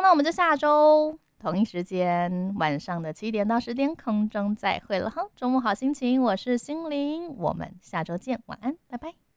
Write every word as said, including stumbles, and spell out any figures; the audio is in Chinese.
那我们就下周同一时间晚上的七点到十点空中再会了哈。周末好心情，我是心灵，我们下周见，晚安，拜拜。